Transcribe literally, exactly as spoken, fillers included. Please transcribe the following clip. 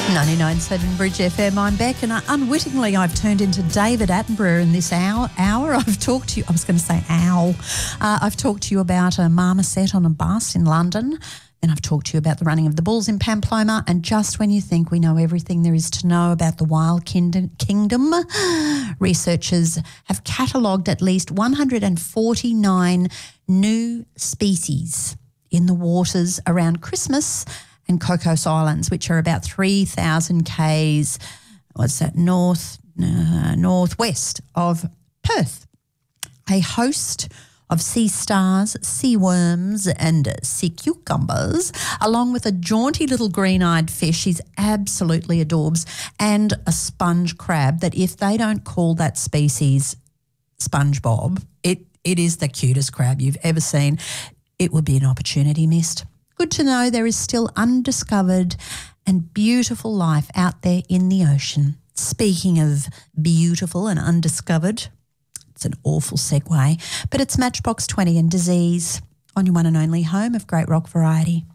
ninety-nine point seven Bridge F M, I'm Beck, and unwittingly I've turned into David Attenborough in this hour. hour. I've talked to you, I was going to say owl. Uh, I've talked to you about a marmoset on a bus in London, and I've talked to you about the running of the bulls in Pamplona, and just when you think we know everything there is to know about the wild kingdom, kingdom researchers have catalogued at least one hundred forty-nine new species in the waters around Christmas and Cocos Islands, which are about three thousand kays, what's that, north, uh, northwest of Perth. A host of sea stars, sea worms and sea cucumbers, along with a jaunty little green-eyed fish, he's absolutely adorbs, and a sponge crab that if they don't call that species SpongeBob, it, it is the cutest crab you've ever seen. It would be an opportunity missed. Good to know there is still undiscovered and beautiful life out there in the ocean. Speaking of beautiful and undiscovered, it's an awful segue, but it's Matchbox twenty and Disease on your one and only home of great rock variety.